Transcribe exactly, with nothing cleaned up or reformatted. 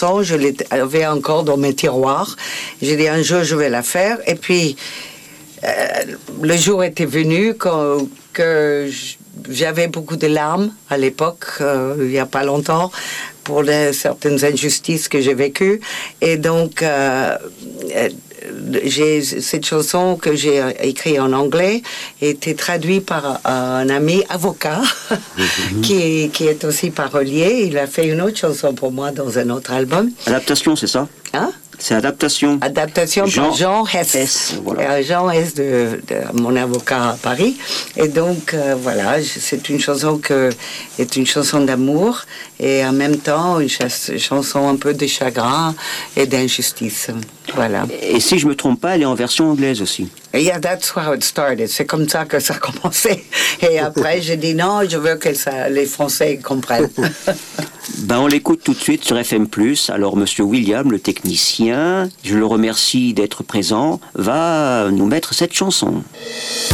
Je l'avais encore dans mes tiroirs. J'ai dit un jour je vais la faire. Et puis euh, le jour était venu quand, que j'avais beaucoup de larmes à l'époque, euh, il n'y a pas longtemps, pour les, certaines injustices que j'ai vécues. Et donc euh, j'ai cette chanson que j'ai écrite en anglais a été traduite par un ami avocat mm-hmm. qui, est, qui est aussi parolier. Il a fait une autre chanson pour moi dans un autre album. Adaptation, c'est ça? Hein? C'est adaptation. Adaptation Jean par Jean Hess. Hess, voilà. Jean Hess, de, de mon avocat à Paris. Et donc, euh, voilà, c'est une chanson que est une chanson d'amour et en même temps une ch- chanson un peu de chagrin et d'injustice. Voilà. Et si je me trompe pas, elle est en version anglaise aussi. Yeah, that's how it started. C'est comme ça que ça a commencé. Et après, j'ai dit non, je veux que ça, les Français comprennent. Ben, on l'écoute tout de suite sur F M plus. Alors, Monsieur William, le technicien, je le remercie d'être présent, va nous mettre cette chanson.